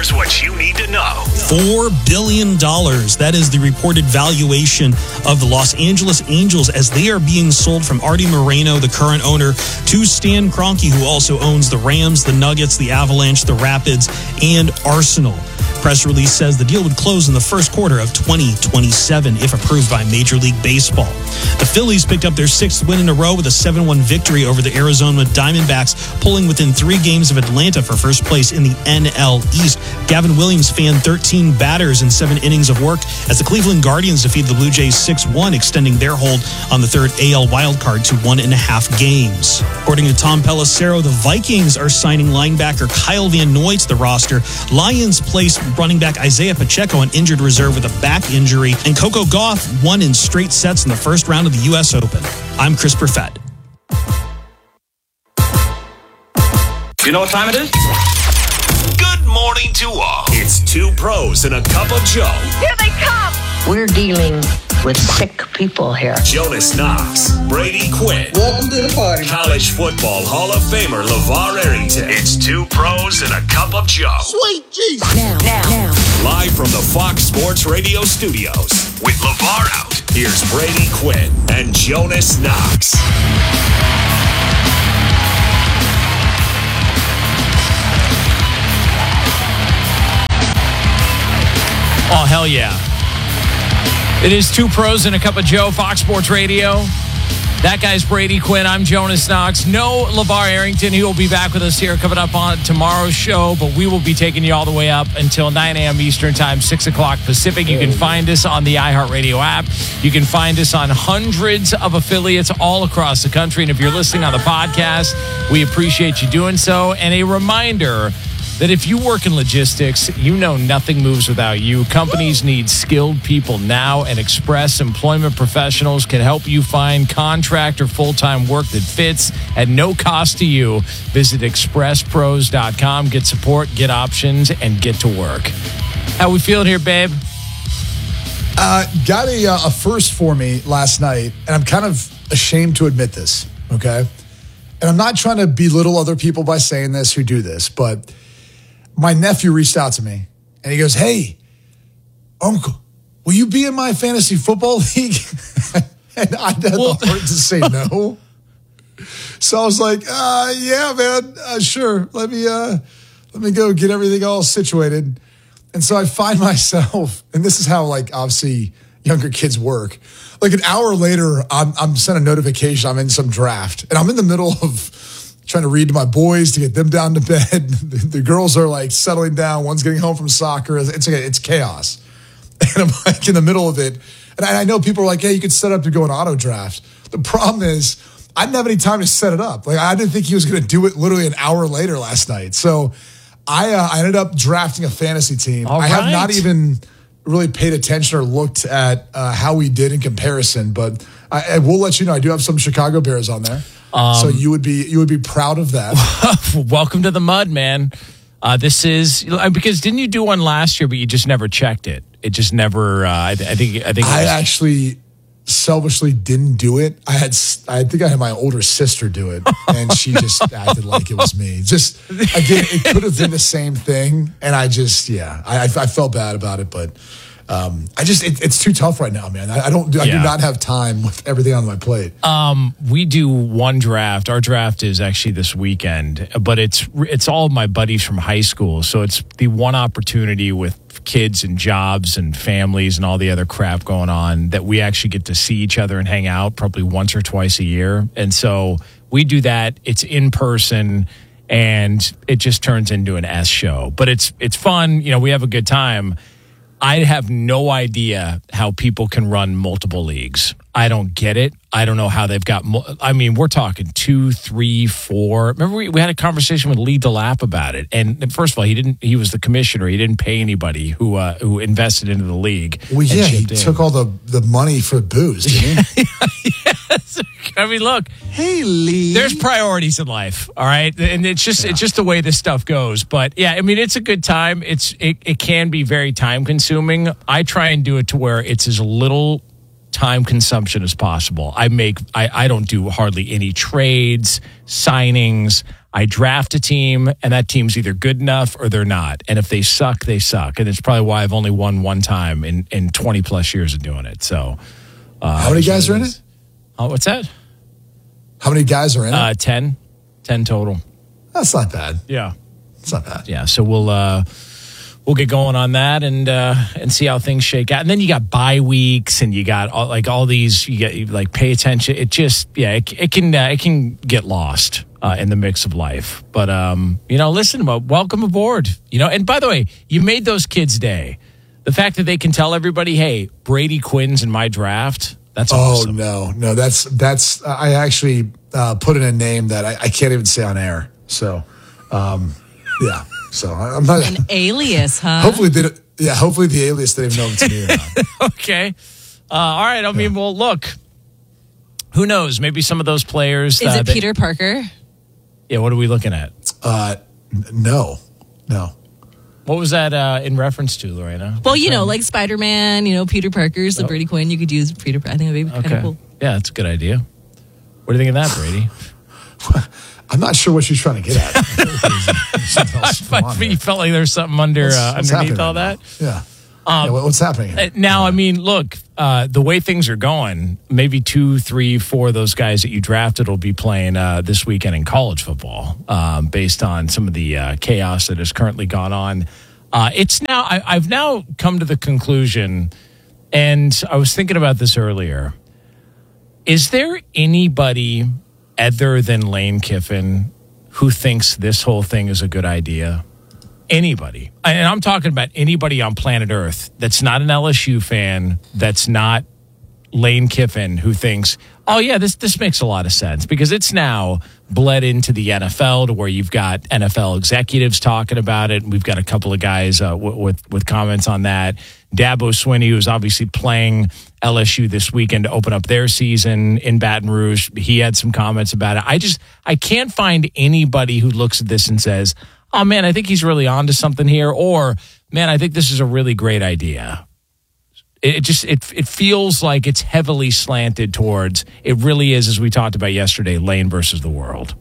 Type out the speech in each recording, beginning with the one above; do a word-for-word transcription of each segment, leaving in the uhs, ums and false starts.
Here's what you need to know. Four billion dollars. That is the reported valuation of the Los Angeles Angels as they are being sold from Artie Moreno, the current owner, to Stan Kroenke, who also owns the Rams, the Nuggets, the Avalanche, the Rapids, and Arsenal. Press release says the deal would close in the first quarter of twenty twenty-seven if approved by Major League Baseball. The Phillies picked up their sixth win in a row with a seven one victory over the Arizona Diamondbacks, pulling within three games of Atlanta for first place in the N L East. Gavin Williams fanned thirteen batters in seven innings of work as the Cleveland Guardians defeated the Blue Jays six one, extending their hold on the third A L wildcard to one and a half games. According to Tom Pelissero, the Vikings are signing linebacker Kyle Van Noy to the roster. Lions placed running back Isaiah Pacheco on injured reserve with a back injury, and Coco Gauff won in straight sets in the first round of the U S Open. I'm Chris Perfett. You know what time it is? Good morning to all. It's two pros and a cup of Joe. Here they come. We're dealing with sick people here. Jonas Knox, Brady Quinn. Welcome to the party. College football Hall of Famer LeVar Arrington. It's two pros and a cup of Joe. Sweet Jesus. Now, now, now. Live from the Fox Sports Radio studios. With LeVar out, here's Brady Quinn and Jonas Knox. Oh, hell yeah. It is two pros and a cup of Joe, Fox Sports Radio. That guy's Brady Quinn. I'm Jonas Knox. No LeVar Arrington. He will be back with us here coming up on tomorrow's show, but we will be taking you all the way up until nine a.m. Eastern Time, six o'clock Pacific. You can find us on the iHeartRadio app. You can find us on hundreds of affiliates all across the country. And if you're listening on the podcast, we appreciate you doing so. And a reminder that if you work in logistics, you know nothing moves without you. Companies need skilled people now, and Express Employment Professionals can help you find contract or full-time work that fits at no cost to you. Visit express pros dot com, get support, get options, and get to work. How we feeling here, babe? Uh, got a, uh, a first for me last night, and I'm kind of ashamed to admit this, okay? And I'm not trying to belittle other people by saying this who do this, but my nephew reached out to me, and he goes, "Hey, Uncle, will you be in my fantasy football league?" And I had well, the heart to say no. So I was like, uh, "Yeah, man, uh, sure. Let me uh, let me go get everything all situated." And so I find myself, and this is how, like, obviously younger kids work. Like an hour later, I'm I'm sent a notification. I'm in some draft, and I'm in the middle of trying to read to my boys to get them down to bed. The, the girls are like settling down. One's getting home from soccer. It's it's chaos. And I'm like in the middle of it. And I, I know people are like, "Hey, you could set up to go in auto draft." The problem is I didn't have any time to set it up. Like I didn't think he was going to do it literally an hour later last night. So I, uh, I ended up drafting a fantasy team. All I right. have not even really paid attention or looked at uh, how we did in comparison, but I, I will let you know I do have some Chicago Bears on there. Um, so you would be you would be proud of that. Welcome to the mud, man. Uh, this is because didn't you do one last year, but you just never checked it. It just never. Uh, I, I think. I think. I actually selfishly didn't do it. I had. I think I had my older sister do it, and she just acted like it was me. Just again, it could have been the same thing, and I just yeah, I, I felt bad about it, but. Um, I just it, it's too tough right now, man. I, I don't I yeah. do not have time with everything on my plate. Um, we do one draft. Our draft is actually this weekend, but it's it's all my buddies from high school. So it's the one opportunity with kids and jobs and families and all the other crap going on that we actually get to see each other and hang out probably once or twice a year. And so we do that. It's in person. And it just turns into an S show, but it's it's fun. You know, we have a good time. I have no idea how people can run multiple leagues. I don't get it. I don't know how they've got. I mean, we're talking two, three, four. Remember, we, we had a conversation with Lee DeLapp about it. And first of all, he didn't. He was the commissioner. He didn't pay anybody who uh, who invested into the league. Well, yeah, he in. took all the, the money for booze, didn't he? Yes. I mean, look. Hey, Lee. There's priorities in life, all right, and it's just yeah. it's just the way this stuff goes. But yeah, I mean, it's a good time. It's it, it can be very time consuming. I try and do it to where it's as little time consumption as possible. I make I, I don't do hardly any trades, signings. I draft a team, and that team's either good enough or they're not. And if they suck, they suck. And it's probably why I've only won one time in, in twenty plus years of doing it. So, uh, how many guys are in it? Oh, what's that? How many guys are in it? Uh, ten. ten total. That's not bad. Yeah. It's not bad. Yeah. So we'll, uh, we'll get going on that and, uh, and see how things shake out. And then you got bye weeks and you got all, like all these, you get, you, like pay attention. It just, yeah, it, it can, uh, it can get lost. Uh, in the mix of life. But, um, you know, listen, welcome aboard. You know, and by the way, you made those kids' day. The fact that they can tell everybody, hey, Brady Quinn's in my draft, that's awesome. Oh, no, no, that's, that's, I actually uh, put in a name that I, I can't even say on air. So, um, yeah. So I'm not. An alias, huh? Hopefully, they don't, yeah, hopefully the alias didn't even know it's me or not. Okay. Uh, all right. I mean, yeah. Well, look, who knows? Maybe some of those players. Is uh, it that, Peter Parker? Yeah, what are we looking at? Uh, no, no. What was that uh, in reference to, Lorena? Well, you know, like Spider-Man, you know, Peter Parker's the oh. Brady Quinn. You could use Peter. I think it would be kind okay. of cool. Yeah, that's a good idea. What do you think of that, Brady? I'm not sure what she's trying to get at. I you felt like there's something under what's, uh, what's underneath all right that. Now? Yeah. Um, yeah. What's happening now? I mean, look, uh, the way things are going, maybe two, three, four of those guys that you drafted will be playing uh, this weekend in college football, um, based on some of the uh, chaos that has currently gone on. Uh, it's now. I, I've now come to the conclusion, and I was thinking about this earlier. Is there anybody other than Lane Kiffin who thinks this whole thing is a good idea? Anybody. And I'm talking about anybody on planet Earth that's not an L S U fan, that's not Lane Kiffin, who thinks, oh, yeah, this this makes a lot of sense, because it's now bled into the N F L to where you've got N F L executives talking about it. And we've got a couple of guys uh, w- with, with comments on that. Dabo Swinney, who's obviously playing L S U this weekend to open up their season in Baton Rouge, he had some comments about it. I just, I can't find anybody who looks at this and says, oh, man, I think he's really onto something here, or, man, I think this is a really great idea. It just it it feels like it's heavily slanted towards, it really is, as we talked about yesterday, Lane versus the world.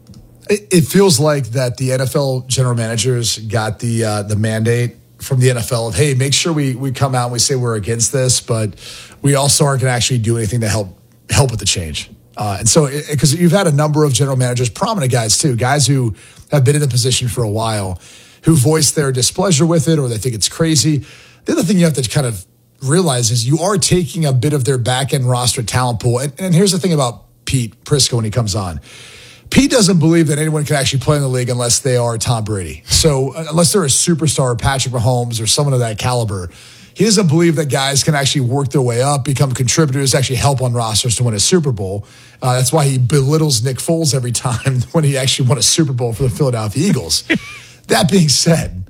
It, it feels like that the N F L general managers got the uh, the mandate from the N F L of, hey, make sure we we come out and we say we're against this, but we also aren't going to actually do anything to help help with the change. Uh, and so, because you've had a number of general managers, prominent guys too, guys who have been in the position for a while, who voice their displeasure with it, or they think it's crazy. The other thing you have to kind of realize is you are taking a bit of their back end roster talent pool. And, and here's the thing about Pete Prisco when he comes on. Pete doesn't believe that anyone can actually play in the league unless they are Tom Brady. So uh, unless they're a superstar, Patrick Mahomes, or someone of that caliber, he doesn't believe that guys can actually work their way up, become contributors, actually help on rosters to win a Super Bowl. Uh, that's why he belittles Nick Foles every time when he actually won a Super Bowl for the Philadelphia Eagles. That being said,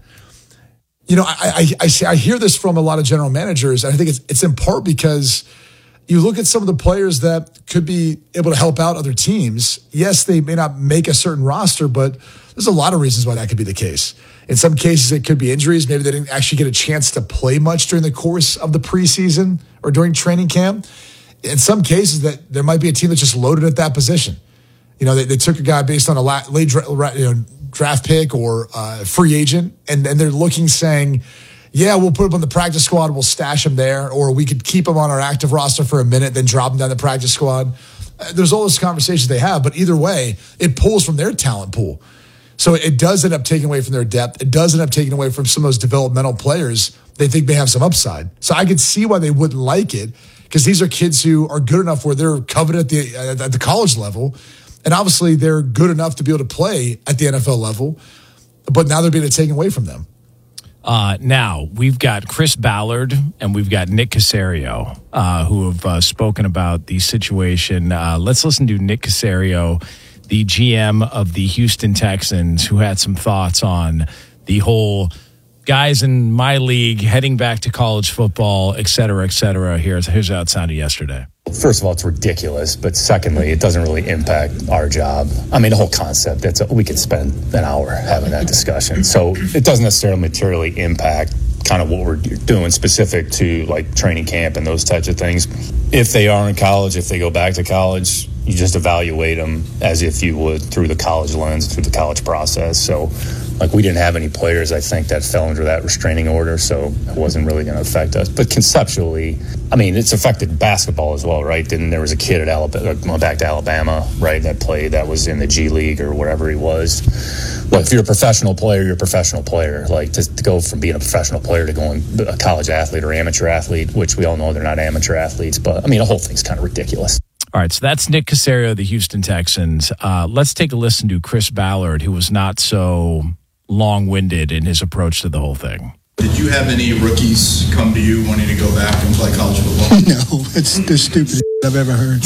you know, I, I, I, I hear this from a lot of general managers, and I think it's, it's in part because you look at some of the players that could be able to help out other teams. Yes, they may not make a certain roster, but there's a lot of reasons why that could be the case. In some cases, it could be injuries. Maybe they didn't actually get a chance to play much during the course of the preseason or during training camp. In some cases, that there might be a team that's just loaded at that position. You know, they, they took a guy based on a late you know, draft pick or uh, free agent, and, and they're looking, saying, yeah, we'll put him on the practice squad, we'll stash him there, or we could keep him on our active roster for a minute, then drop him down the practice squad. Uh, there's all those conversations they have, but either way, it pulls from their talent pool. So it does end up taking away from their depth. It does end up taking away from some of those developmental players they think may have some upside. So I could see why they wouldn't like it, because these are kids who are good enough where they're coveted at the uh, at the college level, and obviously they're good enough to be able to play at the N F L level, but now they're being taken away from them. Uh, now, we've got Chris Ballard and we've got Nick Caserio uh, who have uh, spoken about the situation. Uh, let's listen to Nick Caserio, the G M of the Houston Texans, who had some thoughts on the whole guys in my league heading back to college football, et cetera, et cetera. Here's, here's how it sounded yesterday. First of all, it's ridiculous, but secondly, it doesn't really impact our job. I mean, the whole concept, it's a, we could spend an hour having that discussion. So it doesn't necessarily materially impact kind of what we're doing specific to like training camp and those types of things. if they are in college, if they go back to college, you just evaluate them as if you would through the college lens, through the college process. So, like, we didn't have any players, I think, that fell under that restraining order, so it wasn't really going to affect us. But conceptually, I mean, it's affected basketball as well, right? Then there was a kid at Alabama, going back to Alabama, right, that played, that was in the G League or wherever he was. Well, if you're a professional player, you're a professional player. Like, to, to go from being a professional player to going a college athlete or amateur athlete, which we all know they're not amateur athletes, but, I mean, the whole thing's kind of ridiculous. All right, so that's Nick Caserio of the Houston Texans. Uh, let's take a listen to Chris Ballard, who was not so long-winded in his approach to the whole thing. Did you have any rookies come to you wanting to go back and play college football? No, it's the stupidest I've ever heard.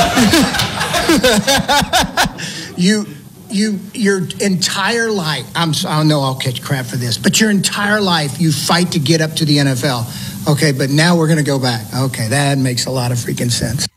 you, you, your entire life, I'm, I know I'll catch crap for this, but your entire life you fight to get up to the N F L. Okay, but now we're going to go back. Okay, that makes a lot of freaking sense.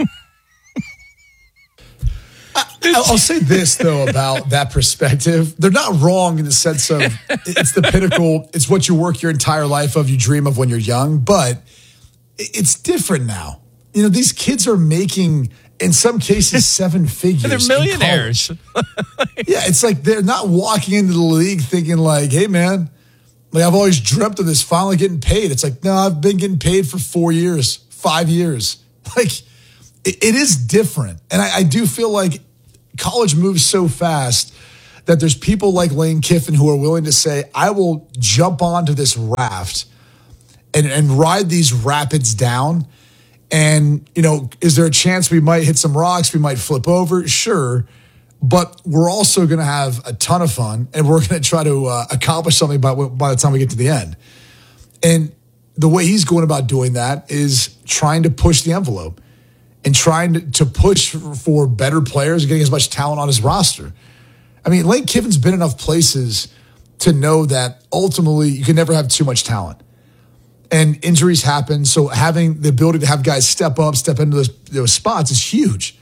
I'll say this, though, about that perspective. They're not wrong in the sense of it's the pinnacle. It's what you work your entire life of, you dream of when you're young. But it's different now. You know, these kids are making, in some cases, seven figures. They're millionaires. Yeah, it's like they're not walking into the league thinking like, hey, man, like I've always dreamt of this, finally getting paid. It's like, no, I've been getting paid for four years, five years. Like, it, it is different. And I, I do feel like college moves so fast that there's people like Lane Kiffin who are willing to say, I will jump onto this raft and, and ride these rapids down. And, you know, is there a chance we might hit some rocks? We might flip over? Sure. But we're also going to have a ton of fun, and we're going to try to uh, accomplish something by, by the time we get to the end. And the way he's going about doing that is trying to push the envelope and trying to, to push for better players, getting as much talent on his roster. I mean, Lane Kiffin's been enough places to know that ultimately you can never have too much talent. And injuries happen, so having the ability to have guys step up, step into those, those spots is huge.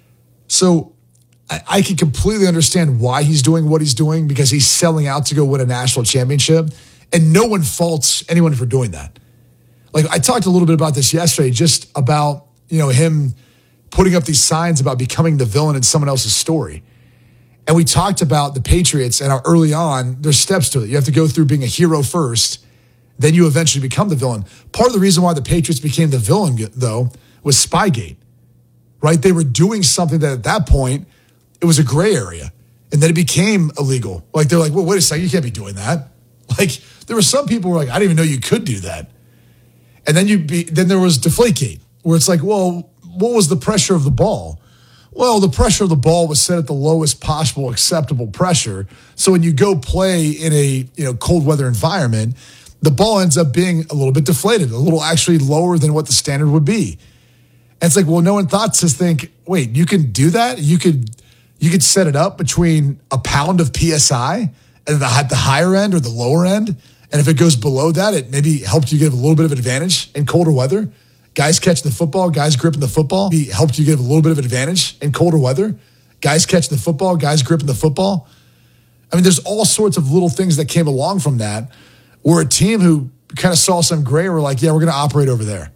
So I, I can completely understand why he's doing what he's doing, because he's selling out to go win a national championship, and no one faults anyone for doing that. Like, I talked a little bit about this yesterday, just about, you know, him putting up these signs about becoming the villain in someone else's story. And we talked about the Patriots and how early on, there's steps to it. You have to go through being a hero first, then you eventually become the villain. Part of the reason why the Patriots became the villain, though, was Spygate, right? They were doing something that at that point, it was a gray area. And then it became illegal. Like, they're like, well, wait a second, you can't be doing that. Like, there were some people who were like, I didn't even know you could do that. And then you be, then there was Deflategate, where it's like, well, what was the pressure of the ball? Well, the pressure of the ball was set at the lowest possible acceptable pressure. So when you go play in a, you know, cold weather environment, the ball ends up being a little bit deflated, a little actually lower than what the standard would be. And it's like, well, no one thought to think, wait, you can do that? You could you could set it up between a pound of P S I and the, at the higher end or the lower end. And if it goes below that, it maybe helped you get a little bit of advantage in colder weather. Guys catch the football, guys gripping the football. Maybe helped you get a little bit of advantage in colder weather. Guys catch the football, guys gripping the football. I mean, there's all sorts of little things that came along from that. We're a team who kind of saw some gray and we're like, yeah, we're going to operate over there.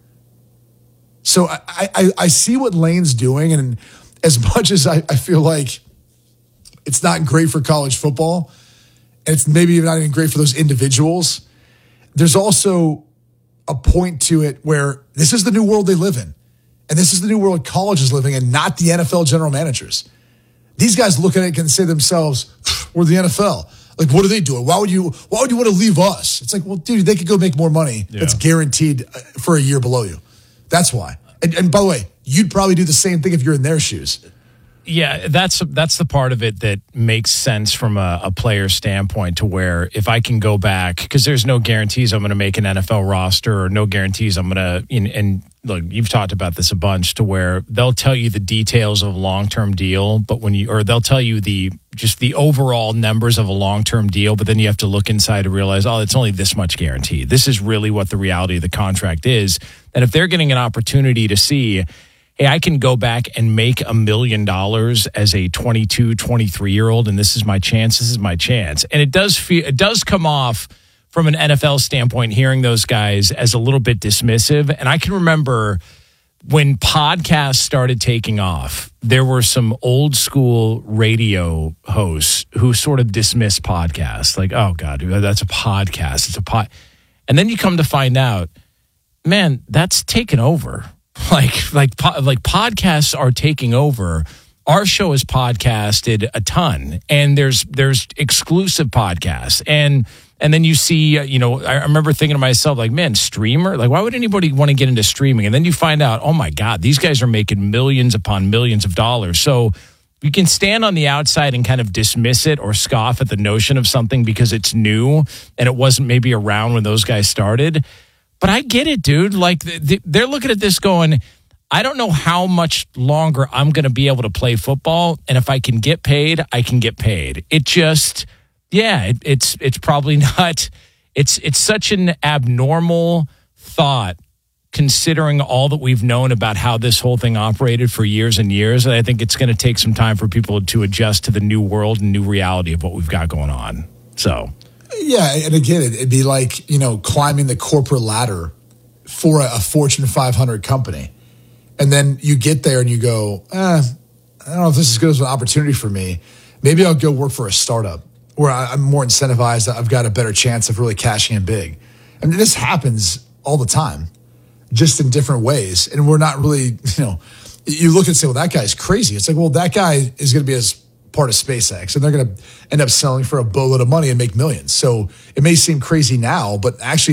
So I, I, I see what Lane's doing, and as much as I, I feel like it's not great for college football, and it's maybe not even great for those individuals, there's also a point to it where this is the new world they live in. And this is the new world college is living in, not the N F L general managers. These guys look at it and say to themselves, we're the N F L. Like, what are they doing? Why would you Why would you want to leave us? It's like, well, dude, they could go make more money. Yeah. That's guaranteed for a year below you. That's why. And, and by the way, you'd probably do the same thing if you're in their shoes. Yeah, that's that's the part of it that makes sense from a, a player standpoint, to where if I can go back, because there's no guarantees I'm going to make an N F L roster, or no guarantees I'm going to, and look, you've talked about this a bunch, to where they'll tell you the details of a long-term deal, but when you, or they'll tell you the, just the overall numbers of a long-term deal, but then you have to look inside to realize, oh, it's only this much guaranteed. This is really what the reality of the contract is. And if they're getting an opportunity to see, hey, I can go back and make a million dollars as a twenty-two, twenty-three year old, and this is my chance. This is my chance. And it does feel, it does come off from an N F L standpoint, hearing those guys as a little bit dismissive. And I can remember when podcasts started taking off, there were some old school radio hosts who sort of dismissed podcasts. Like, oh, God, that's a podcast. It's a pod. And then you come to find out, man, that's taken over. Like, like, po- like podcasts are taking over. Our show is podcasted a ton, and there's there's exclusive podcasts. And And then you see, uh, you know, I remember thinking to myself, like, man, streamer? Like, why would anybody want to get into streaming? And then you find out, oh, my God, these guys are making millions upon millions of dollars. So you can stand on the outside and kind of dismiss it or scoff at the notion of something because it's new and it wasn't maybe around when those guys started. But I get it, dude. Like, they're looking at this going, I don't know how much longer I'm going to be able to play football. And if I can get paid, I can get paid. It just... Yeah, it, it's it's probably not. It's it's such an abnormal thought, considering all that we've known about how this whole thing operated for years and years. And I think it's going to take some time for people to adjust to the new world and new reality of what we've got going on. So, yeah, and again, it'd be like, you know, climbing the corporate ladder for a, a Fortune five hundred company, and then you get there and you go, eh, I don't know if this is good as an opportunity for me. Maybe I'll go work for a startup, where I'm more incentivized, I've got a better chance of really cashing in big. I mean, this happens all the time, just in different ways. And we're not really, you know, you look and say, well, that guy's crazy. It's like, well, that guy is going to be as part of SpaceX, and they're going to end up selling for a boatload of money and make millions. So it may seem crazy now, but actually